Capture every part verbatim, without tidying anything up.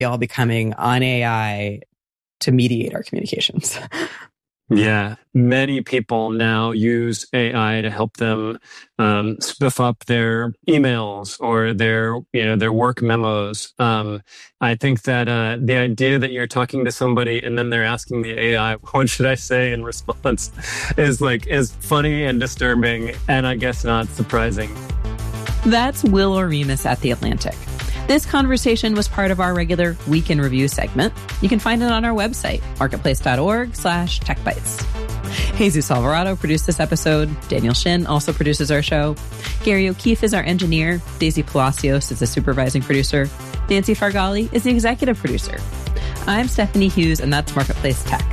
all becoming on A I to mediate our communications. Yeah, many people now use A I to help them um, spoof up their emails or their, you know, their work memos. Um, I think that uh, the idea that you're talking to somebody and then they're asking the A I, "What should I say in response?" is like is funny and disturbing, and I guess not surprising. That's Will Oremus at The Atlantic. This conversation was part of our regular Week in Review segment. You can find it on our website, marketplace.org slash techbytes. Jesus Alvarado produced this episode. Daniel Shin also produces our show. Gary O'Keefe is our engineer. Daisy Palacios is the supervising producer. Nancy Fargali is the executive producer. I'm Stephanie Hughes, and that's Marketplace Tech.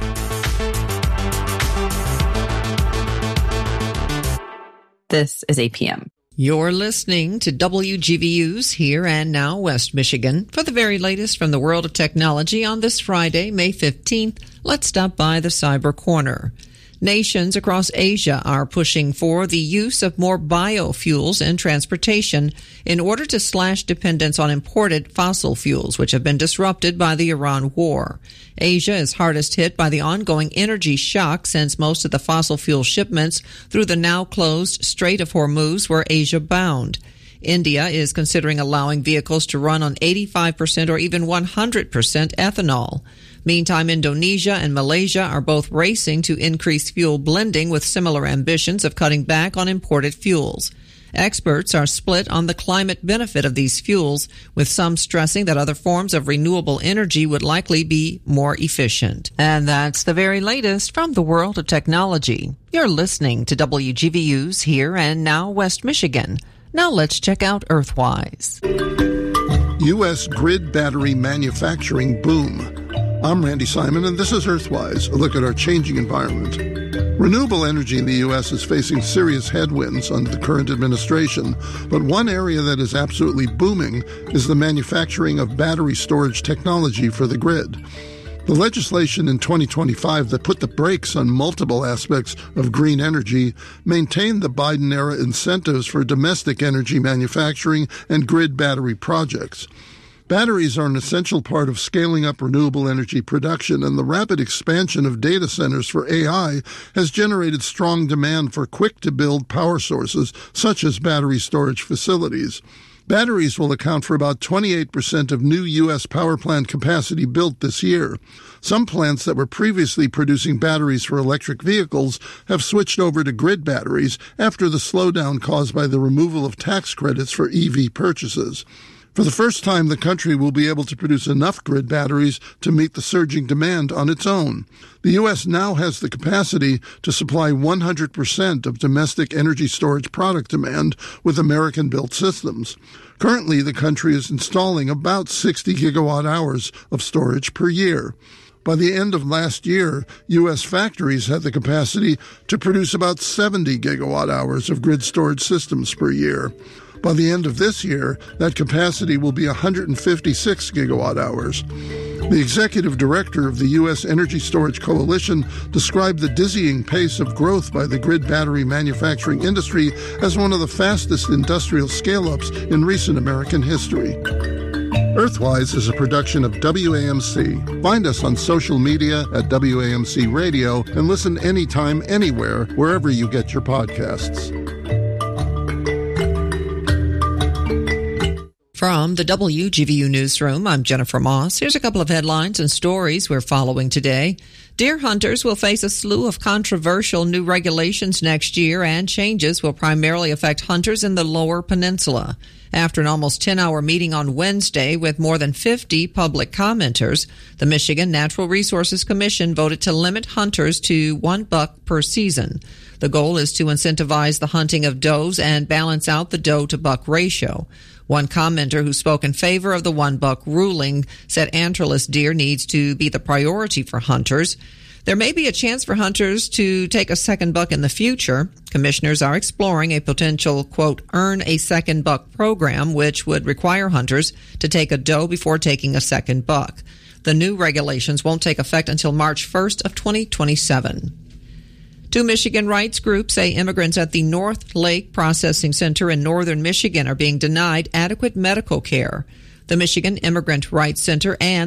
This is A P M. You're listening to W G V U's Here and Now West Michigan. For the very latest from the world of technology on this Friday, May fifteenth, let's stop by the Cyber Corner. Nations across Asia are pushing for the use of more biofuels in transportation in order to slash dependence on imported fossil fuels, which have been disrupted by the Iran war. Asia is hardest hit by the ongoing energy shock since most of the fossil fuel shipments through the now closed Strait of Hormuz were Asia bound. India is considering allowing vehicles to run on eighty-five percent or even one hundred percent ethanol. Meantime, Indonesia and Malaysia are both racing to increase fuel blending with similar ambitions of cutting back on imported fuels. Experts are split on the climate benefit of these fuels, with some stressing that other forms of renewable energy would likely be more efficient. And that's the very latest from the world of technology. You're listening to W G V U's Here and Now West Michigan. Now let's check out Earthwise. U S grid battery manufacturing boom. I'm Randy Simon, and this is Earthwise, a look at our changing environment. Renewable energy in the U S is facing serious headwinds under the current administration, but one area that is absolutely booming is the manufacturing of battery storage technology for the grid. The legislation in twenty twenty-five that put the brakes on multiple aspects of green energy maintained the Biden-era incentives for domestic energy manufacturing and grid battery projects. Batteries are an essential part of scaling up renewable energy production, and the rapid expansion of data centers for A I has generated strong demand for quick-to-build power sources, such as battery storage facilities. Batteries will account for about twenty-eight percent of new U S power plant capacity built this year. Some plants that were previously producing batteries for electric vehicles have switched over to grid batteries after the slowdown caused by the removal of tax credits for E V purchases. For the first time, the country will be able to produce enough grid batteries to meet the surging demand on its own. The U S now has the capacity to supply one hundred percent of domestic energy storage product demand with American-built systems. Currently, the country is installing about sixty gigawatt hours of storage per year. By the end of last year, U S factories had the capacity to produce about seventy gigawatt hours of grid storage systems per year. By the end of this year, that capacity will be one hundred fifty-six gigawatt hours. The executive director of the U S Energy Storage Coalition described the dizzying pace of growth by the grid battery manufacturing industry as one of the fastest industrial scale-ups in recent American history. Earthwise is a production of W A M C. Find us on social media at W A M C Radio and listen anytime, anywhere, wherever you get your podcasts. From the W G V U Newsroom, I'm Jennifer Moss. Here's a couple of headlines and stories we're following today. Deer hunters will face a slew of controversial new regulations next year, and changes will primarily affect hunters in the Lower Peninsula. After an almost ten-hour meeting on Wednesday with more than fifty public commenters, the Michigan Natural Resources Commission voted to limit hunters to one buck per season. The goal is to incentivize the hunting of does and balance out the doe-to-buck ratio. One commenter who spoke in favor of the one-buck ruling said antlerless deer needs to be the priority for hunters. There may be a chance for hunters to take a second buck in the future. Commissioners are exploring a potential, quote, earn a second buck program, which would require hunters to take a doe before taking a second buck. The new regulations won't take effect until March first of twenty twenty-seven. Two Michigan rights groups say immigrants at the North Lake Processing Center in northern Michigan are being denied adequate medical care. The Michigan Immigrant Rights Center and